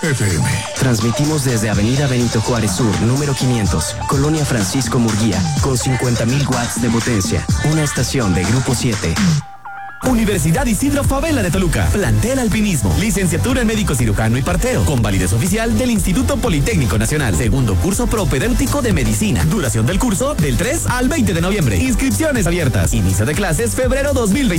FM. Transmitimos desde Avenida Benito Juárez Sur, número 500, Colonia Francisco Murguía, con 50.000 watts de potencia. Una estación de Grupo 7. Universidad Isidro Fabela de Toluca. Plantel Alpinismo. Licenciatura en médico cirujano y parteo. Con validez oficial del Instituto Politécnico Nacional. Segundo curso propedéutico de medicina. Duración del curso del 3 al 20 de noviembre. Inscripciones abiertas. Inicio de clases febrero 2020.